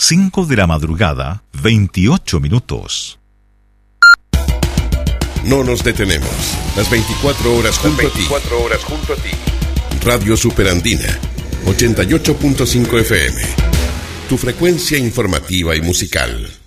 5 de la madrugada, 28 minutos. No nos detenemos. Las 24 horas junto a ti. Radio Superandina, 88.5 FM. Tu frecuencia informativa y musical.